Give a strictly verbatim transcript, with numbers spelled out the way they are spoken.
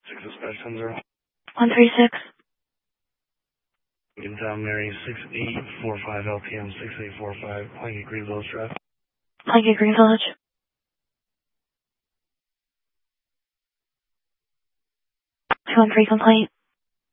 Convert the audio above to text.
six dispatch ten zero. one three six. Town Mary six eight four five L P M six eight four five, Planky Green Village Drive. Planky Green Village. two one three complaint.